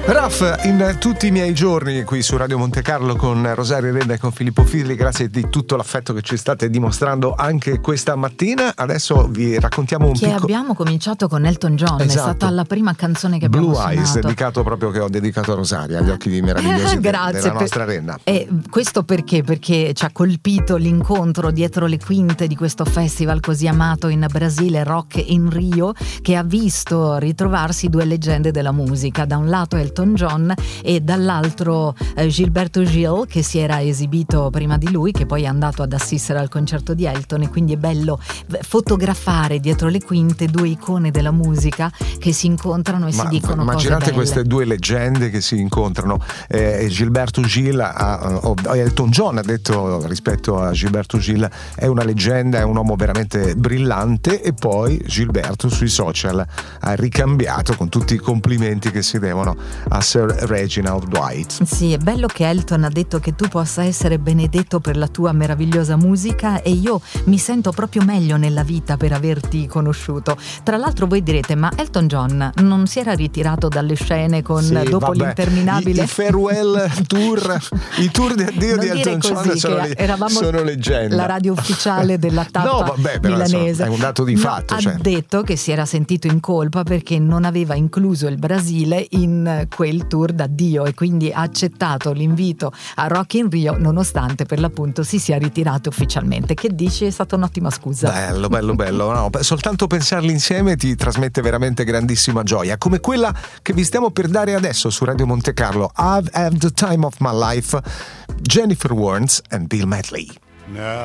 Raf, in tutti i miei giorni qui su Radio Monte Carlo con Rosario Redda e con Filippo Fili, grazie di tutto l'affetto che ci state dimostrando anche questa mattina. Adesso vi raccontiamo abbiamo cominciato con Elton John, esatto. È stata la prima canzone che abbiamo Blue suonato. Eyes, dedicato proprio, che ho dedicato a Rosaria, agli occhi meravigliosi della nostra Renna. E questo perché? Perché ci ha colpito l'incontro dietro le quinte di questo festival così amato in Brasile, Rock in Rio, che ha visto ritrovarsi due leggende della musica. Da un lato Elton John e dall'altro Gilberto Gil, che si era esibito prima di lui, che poi è andato ad assistere al concerto di Elton, e quindi è bello fotografare dietro le quinte due icone della musica che si incontrano e si dicono cose immaginate belle. Queste due leggende che si incontrano. Gilberto Gil Elton John ha detto rispetto a Gilberto Gil: è una leggenda, è un uomo veramente brillante, e poi Gilberto sui social ha ricambiato con tutti i complimenti che si devono a Sir Reginald Dwight. Sì, è bello che Elton ha detto che tu possa essere benedetto per la tua meravigliosa musica, e io mi sento proprio meglio nella vita per averti conosciuto. Tra l'altro voi direte: ma Elton John non si era ritirato dalle scene dopo l'interminabile i farewell tour, i tour di addio di Elton John sono leggende. La radio ufficiale della tappa milanese è un dato di fatto. Ha detto che si era sentito in colpa perché non aveva incluso il Brasile in quel tour d'addio, e quindi ha accettato l'invito a Rock in Rio nonostante per l'appunto si sia ritirato ufficialmente. Che dici? È stata un'ottima scusa. Bello. No, soltanto pensarli insieme ti trasmette veramente grandissima gioia, come quella che vi stiamo per dare adesso su Radio Monte Carlo. I've had the time of my life, Jennifer Warnes and Bill Medley. Now